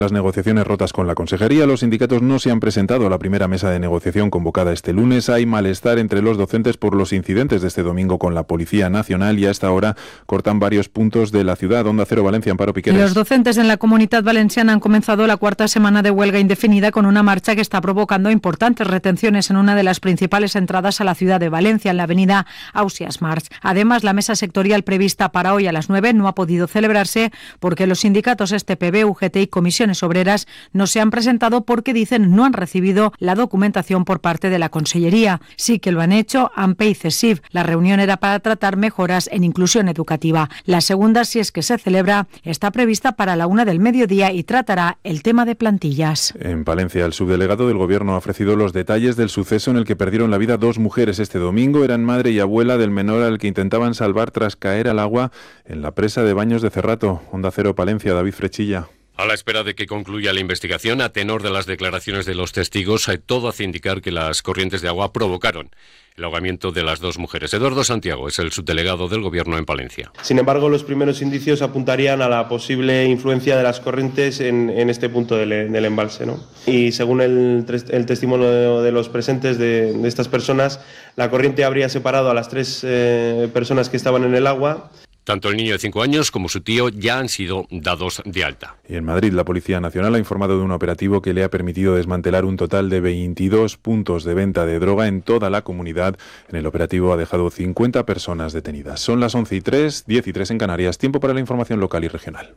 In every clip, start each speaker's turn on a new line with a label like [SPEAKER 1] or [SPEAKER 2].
[SPEAKER 1] Las negociaciones rotas con la Consejería, los sindicatos no se han presentado a la primera mesa de negociación convocada este lunes. Hay malestar entre los docentes por los incidentes de este domingo con la Policía Nacional y a esta hora cortan varios puntos de la ciudad. Onda Cero Valencia, Amparo Piqueras.
[SPEAKER 2] Los docentes en la Comunitat Valenciana han comenzado la cuarta semana de huelga indefinida con una marcha que está provocando importantes retenciones en una de las principales entradas a la ciudad de Valencia, en la avenida Ausias March. Además, la mesa sectorial prevista para hoy a las 9 no ha podido celebrarse porque los sindicatos STPB, UGT y Comisiones Obreras no se han presentado porque, dicen, no han recibido la documentación por parte de la Consellería. Sí que lo han hecho AMPE y CESIF. La reunión era para tratar mejoras en inclusión educativa. La segunda, si es que se celebra, está prevista para la 1 del mediodía y tratará el tema de plantillas.
[SPEAKER 1] En Palencia, el subdelegado del Gobierno ha ofrecido los detalles del suceso en el que perdieron la vida 2 mujeres este domingo. Eran madre y abuela del menor al que intentaban salvar tras caer al agua en la presa de Baños de Cerrato. Onda Cero Palencia, David Frechilla.
[SPEAKER 3] A la espera de que concluya la investigación, a tenor de las declaraciones de los testigos, todo hace indicar que las corrientes de agua provocaron el ahogamiento de las 2 mujeres. Eduardo Santiago es el subdelegado del Gobierno en Palencia.
[SPEAKER 4] Sin embargo, los primeros indicios apuntarían a la posible influencia de las corrientes en este punto del embalse, ¿no? Y según el testimonio de los presentes de estas personas, la corriente habría separado a las 3 personas que estaban en el agua.
[SPEAKER 3] Tanto el niño de 5 años como su tío ya han sido dados de alta.
[SPEAKER 1] Y en Madrid, la Policía Nacional ha informado de un operativo que le ha permitido desmantelar un total de 22 puntos de venta de droga en toda la comunidad. En el operativo ha dejado 50 personas detenidas. Son las 11:03, 10:03 en Canarias. Tiempo para la información local y regional.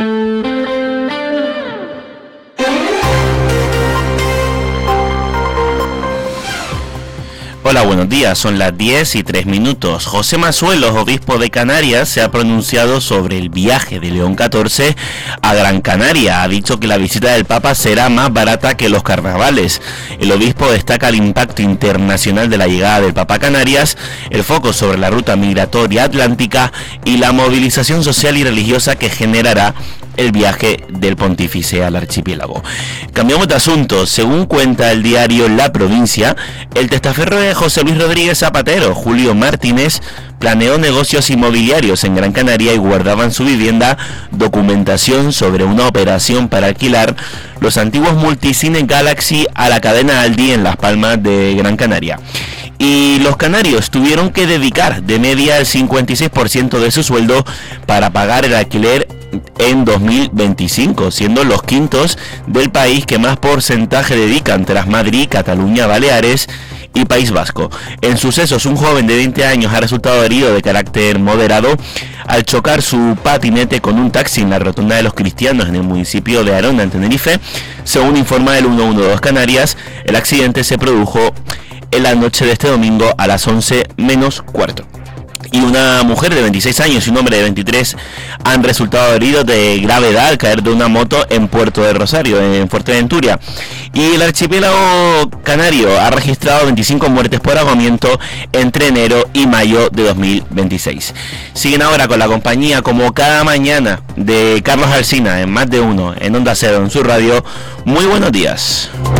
[SPEAKER 5] Hola, buenos días. Son las 10:03. José Mazuelos, obispo de Canarias, se ha pronunciado sobre el viaje de León XIV a Gran Canaria. Ha dicho que la visita del Papa será más barata que los carnavales. El obispo destaca el impacto internacional de la llegada del Papa a Canarias, el foco sobre la ruta migratoria atlántica y la movilización social y religiosa que generará el viaje del pontífice al archipiélago. Cambiamos de asunto. Según cuenta el diario La Provincia, el testaferro de José Luis Rodríguez Zapatero, Julio Martínez, planeó negocios inmobiliarios en Gran Canaria y guardaba en su vivienda documentación sobre una operación para alquilar los antiguos multicines Galaxy a la cadena Aldi en Las Palmas de Gran Canaria. Y los canarios tuvieron que dedicar de media el 56% de su sueldo para pagar el alquiler en 2025, siendo los quintos del país que más porcentaje dedican, tras Madrid, Cataluña, Baleares y País Vasco. En sucesos, un joven de 20 años ha resultado herido de carácter moderado al chocar su patinete con un taxi en la rotonda de los Cristianos en el municipio de Aronda, en Tenerife. Según informa el 112 Canarias, el accidente se produjo en la noche de este domingo a las 11:15. Y una mujer de 26 años y un hombre de 23 han resultado heridos de gravedad al caer de una moto en Puerto de Rosario, en Fuerteventura. Y el archipiélago canario ha registrado 25 muertes por ahogamiento entre enero y mayo de 2026. Siguen ahora con la compañía, como cada mañana, de Carlos Alsina en Más de Uno, en Onda Cero, en su radio. Muy buenos días.